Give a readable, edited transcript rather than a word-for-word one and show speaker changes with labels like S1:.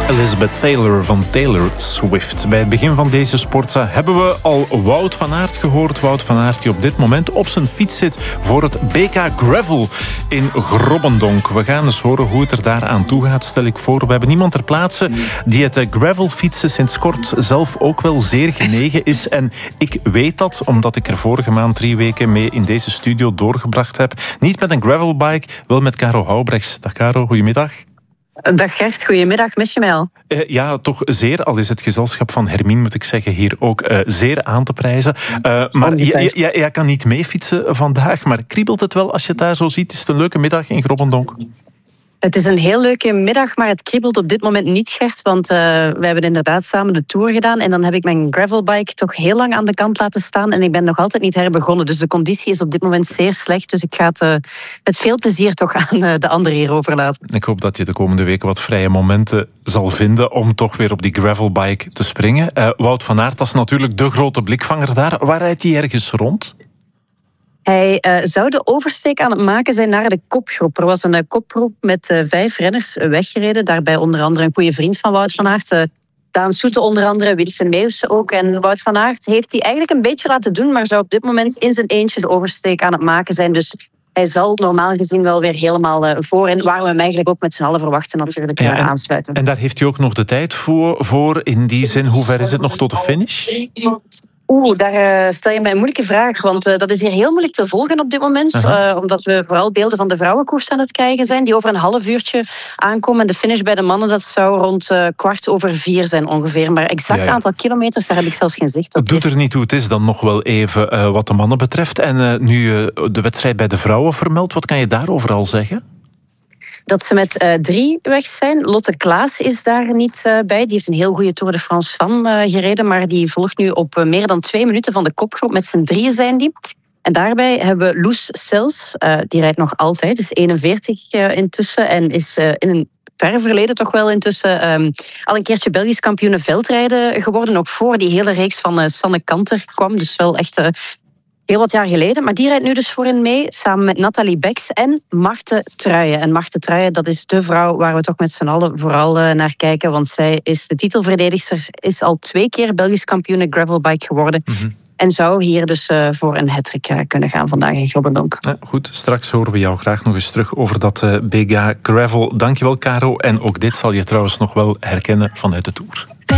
S1: Elizabeth Taylor van Taylor Swift. Bij het begin van deze Sportza hebben we al Wout van Aert gehoord. Wout van Aert die op dit moment op zijn fiets zit voor het BK Gravel in Grobbendonk. We gaan eens horen hoe het er daar aan toe gaat, stel ik voor. We hebben iemand ter plaatse die het gravelfietsen sinds kort zelf ook wel zeer genegen is. En ik weet dat, omdat ik er vorige maand 3 weken mee in deze studio doorgebracht heb. Niet met een gravelbike, wel met Caro Houbrechts. Dag Caro, goedemiddag.
S2: Dag Gert, goedemiddag, mis je mij al?
S1: Ja, toch zeer, al is het gezelschap van Hermine, moet ik zeggen, hier ook zeer aan te prijzen. Maar jij kan niet mee fietsen vandaag, maar kriebelt het wel als je het daar zo ziet? Is het een leuke middag in Grobbendonk?
S2: Het is een heel leuke middag, maar het kriebelt op dit moment niet, Gert. Want we hebben inderdaad samen de Tour gedaan. En dan heb ik mijn gravelbike toch heel lang aan de kant laten staan. En ik ben nog altijd niet herbegonnen. Dus de conditie is op dit moment zeer slecht. Dus ik ga het met veel plezier toch aan de anderen hier overlaten.
S1: Ik hoop dat je de komende weken wat vrije momenten zal vinden om toch weer op die gravelbike te springen. Wout van Aert, dat is natuurlijk de grote blikvanger daar. Waar rijdt hij ergens rond?
S2: Hij zou de oversteek aan het maken zijn naar de kopgroep. Er was een kopgroep met 5 renners weggereden. Daarbij onder andere een goede vriend van Wout van Aert. Daan Soete onder andere, Wietse Meeuws ook. En Wout van Aert heeft hij eigenlijk een beetje laten doen, maar zou op dit moment in zijn eentje de oversteek aan het maken zijn. Dus hij zal normaal gezien wel weer helemaal voor. En waar we hem eigenlijk ook met z'n allen verwachten natuurlijk aansluiten.
S1: En daar heeft hij ook nog de tijd voor in die zin. Hoe ver is het nog tot de finish?
S2: Daar stel je mij een moeilijke vraag. Want dat is hier heel moeilijk te volgen op dit moment. Omdat we vooral beelden van de vrouwenkoers aan het krijgen zijn. Die over een half uurtje aankomen. En de finish bij de mannen, dat zou rond 4:15 zijn ongeveer. Maar exact aantal kilometers, daar heb ik zelfs geen zicht op.
S1: Het doet er niet toe. Het is dan nog wel even wat de mannen betreft. En nu de wedstrijd bij de vrouwen vermeldt. Wat kan je daarover al zeggen?
S2: Dat ze met 3 weg zijn. Lotte Klaas is daar niet bij. Die heeft een heel goede Tour de France van gereden. Maar die volgt nu op meer dan 2 minuten van de kopgroep. Met z'n 3 zijn die. En daarbij hebben we Loes Sels. Die rijdt nog altijd. Is 41 intussen. En is in een ver verleden toch wel intussen al een keertje Belgisch kampioene veldrijden geworden. Ook voor die hele reeks van Sanne Kanter kwam. Dus wel echt heel wat jaar geleden. Maar die rijdt nu dus voorin mee, samen met Nathalie Beks en Marthe Truijen. En Marthe Truijen, dat is de vrouw waar we toch met z'n allen vooral naar kijken. Want zij is de titelverdedigster, is al 2 keer Belgisch kampioene gravelbike geworden. En zou hier dus voor een hattrick kunnen gaan vandaag in Grobbendonk.
S1: Ja, goed, straks horen we jou graag nog eens terug over dat BK Gravel. Dankjewel, Caro. En ook dit zal je trouwens nog wel herkennen vanuit de Tour.